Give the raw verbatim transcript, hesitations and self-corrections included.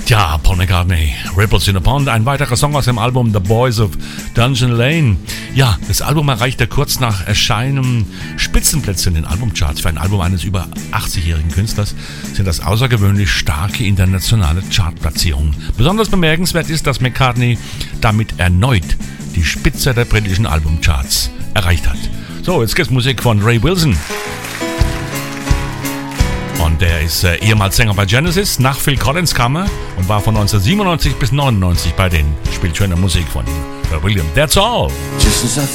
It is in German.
Ja, Paul McCartney, Ripples in a Pond, ein weiterer Song aus dem Album The Boys of Dungeon Lane. Ja, das Album erreichte kurz nach Erscheinen Spitzenplätze in den Albumcharts. Für ein Album eines über achtzigjährigen Künstlers sind das außergewöhnlich starke internationale Chartplatzierungen. Besonders bemerkenswert ist, dass McCartney damit erneut die Spitze der britischen Albumcharts erreicht hat. So, jetzt gibt's Musik von Ray Wilson. Und der ist äh, ehemals Sänger bei Genesis, nach Phil Collins kam er und war von neunzehnhundertsiebenundneunzig bis neunundneunzig bei denen. Spielt schöne Musik von Ray Williams. That's all. Just as I